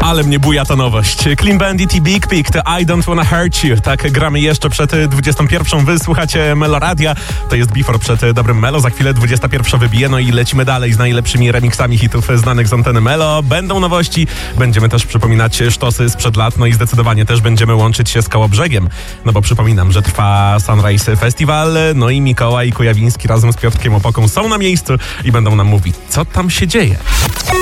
Ale mnie buja ta nowość. Clean Bandit i Big Pig to I Don't Wanna Hurt You. Tak gramy jeszcze przed 21. Wysłuchacie Meloradia. To jest before przed dobrym Melo. Za chwilę 21 wybije, no i lecimy dalej z najlepszymi remixami hitów znanych z anteny Melo. Będą nowości, będziemy też przypominać sztosy sprzed lat, no i zdecydowanie też będziemy łączyć się z Kołobrzegiem. No bo przypominam, że trwa Sunrise Festival, no i Mikołaj Kujawiński razem z Piotrkiem Opoką są na miejscu i będą nam mówić, co tam się dzieje.